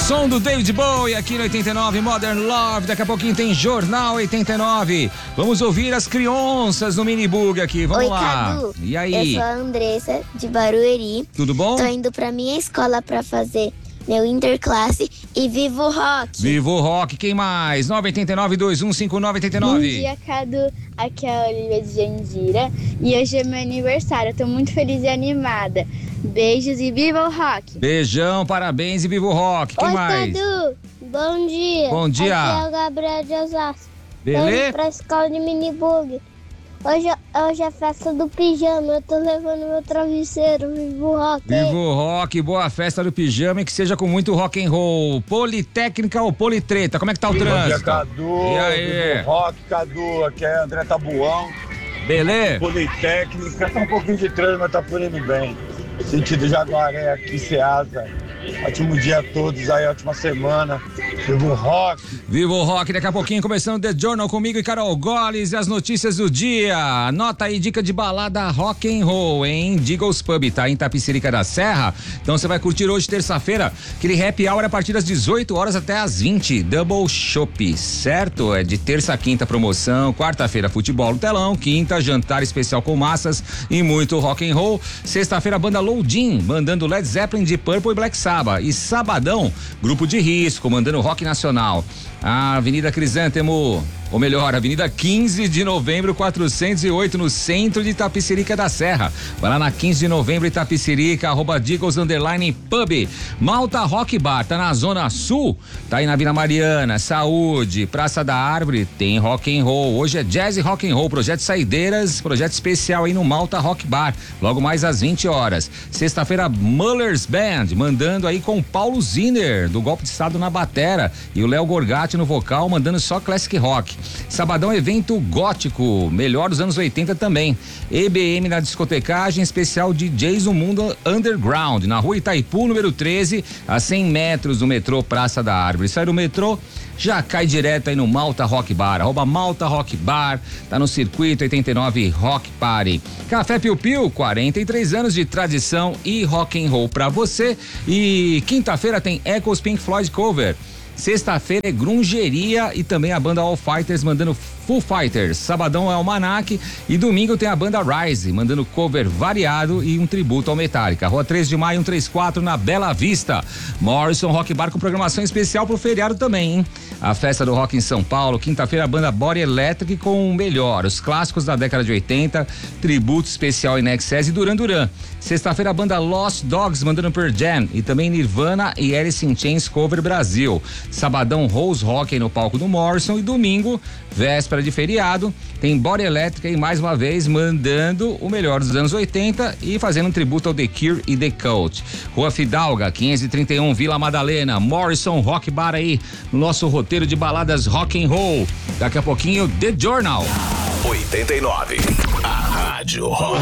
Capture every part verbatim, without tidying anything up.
Som do David Bowie aqui no oitenta e nove Modern Love. Daqui a pouquinho tem Jornal oitenta e nove. Vamos ouvir as crianças no Mini Bug aqui. Vamos Oi, lá. Cadu. E aí? Eu sou a Andressa, de Barueri. Tudo bom? Tô indo pra minha escola pra fazer meu interclasse e vivo o rock. Vivo o rock. Quem mais? nove oito nove, dois um cinco nove oito nove. Bom dia, Cadu. Aqui é a Olivia de Jandira e hoje é meu aniversário. Eu tô muito feliz e animada. Beijos e viva o rock. Beijão, parabéns e vivo o rock. Quem Oi, mais? Cadu. Bom dia. Bom dia. Aqui é o Gabriel de Osasco. Tô Beleza? indo pra escola de minibug. Hoje, hoje é festa do pijama. Eu tô levando meu travesseiro. Vivo o rock. Vivo o rock, boa festa do pijama e que seja com muito rock and roll. Politécnica ou Politreta? Como é que tá o Bom trânsito? dia, Cadu. E aí? Vivo o rock, Cadu. Aqui é André Tabuão. Beleza? Politécnica. Tá um pouquinho de trânsito, mas tá fluindo bem. Sentido Jaguaré aqui, Ceasa. Ótimo dia a todos aí, ótima semana. Vivo o rock. Vivo o rock, daqui a pouquinho começando The Journal comigo e Carol Goles e as notícias do dia. Anota aí, dica de balada rock and roll, hein? Deagles Pub, tá em Tapicerica da Serra. Então você vai curtir hoje, terça-feira, aquele happy hour a partir das dezoito horas até as vinte. Double Shop, certo? É de terça a quinta promoção, quarta-feira futebol no telão, quinta jantar especial com massas e muito rock and roll. Sexta-feira banda Loadin, mandando Led Zeppelin, de Purple e Black Sabbath. E sabadão, grupo de risco, mandando rock nacional. A Avenida Crisântemo, ou melhor, Avenida quinze de novembro, quatrocentos e oito, no centro de Itapecerica da Serra. Vai lá na quinze de novembro, Itapecerica, arroba Deagles Underline Pub. Malta Rock Bar, tá na Zona Sul, tá aí na Vila Mariana, Saúde, Praça da Árvore, tem rock and roll. Hoje é Jazz e Rock and Roll, projeto Saideiras, projeto especial aí no Malta Rock Bar, logo mais às vinte horas. Sexta-feira, Muller's Band, mandando aí com o Paulo Zinner, do Golpe de Estado na batera, e o Léo Gorgatti no vocal, mandando só classic rock. Sabadão, evento gótico, melhor dos anos oitenta também. E B M na discotecagem, especial D Js no mundo underground, na rua Itaipu, número treze, a cem metros do metrô Praça da Árvore. Sai do metrô, já cai direto aí no Malta Rock Bar, arroba Malta Rock Bar, tá no circuito oitenta e nove Rock Party. Café Piu Piu, quarenta e três anos de tradição e rock and roll pra você. E quinta-feira tem Echoes Pink Floyd Cover. Sexta-feira é Grungeria e também a banda All Fighters mandando Full Fighters. Sabadão é Almanac e domingo tem a banda Rise mandando cover variado e um tributo ao Metallica. Rua três de maio, cento e trinta e quatro, na Bela Vista. Morrison Rock Bar com programação especial pro feriado também, hein? A festa do rock em São Paulo, quinta-feira a banda Body Electric com o melhor, os clássicos da década de oitenta, tributo especial em Excess e Duran Duran. Sexta-feira a banda Lost Dogs mandando Pearl Jam e também Nirvana e Alice in Chains Cover Brasil. Sabadão, Rose Rock no palco do Morrison e domingo, véspera de feriado, tem Body Electric e mais uma vez mandando o melhor dos anos oitenta e fazendo um tributo ao The Cure e The Cult. Rua Fidalga, quinhentos e trinta e um, Vila Madalena, Morrison Rock Bar aí no nosso roteiro de baladas rock and roll. Daqui a pouquinho, The Journal. oitenta e nove, a Rádio Rock.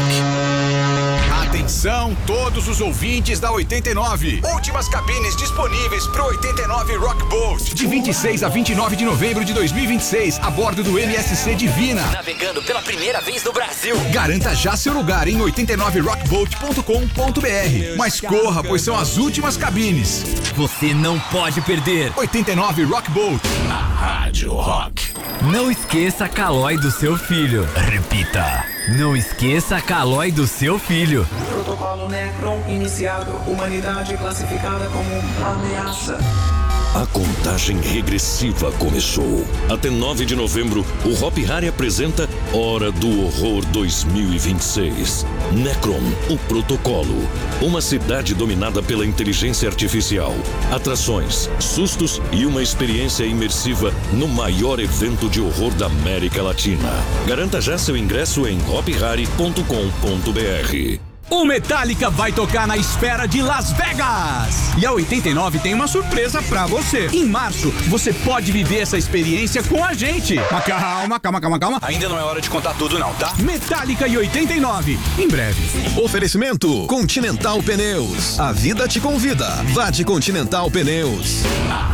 Atenção, todos os ouvintes da oitenta e nove. Últimas cabines disponíveis pro oitenta e nove Rock Boat. De vinte e seis a vinte e nove de novembro de dois mil e vinte e seis, a bordo do M S C Divina. Navegando pela primeira vez no Brasil. Garanta já seu lugar em oitenta e nove rockboat ponto com ponto b r. Mas corra, pois são as últimas cabines. Você não pode perder. oitenta e nove Rock Boat. A Rádio Rock. Não esqueça a Calói do seu filho. Repita. Não esqueça a Calói do seu filho. Protocolo Necron iniciado. Humanidade classificada como ameaça. A contagem regressiva começou. Até nove de novembro, o Hop Hari apresenta Hora do Horror dois mil e vinte e seis. Necron, o protocolo. Uma cidade dominada pela inteligência artificial. Atrações, sustos e uma experiência imersiva no maior evento de horror da América Latina. Garanta já seu ingresso em hop hari ponto com ponto b r. O Metallica vai tocar na Esfera de Las Vegas. E a oitenta e nove tem uma surpresa pra você. Em março, você pode viver essa experiência com a gente. Mas calma, calma, calma, calma. Ainda não é hora de contar tudo não, tá? Metallica e oitenta e nove, em breve. Oferecimento Continental Pneus. A vida te convida. Vá de Continental Pneus. A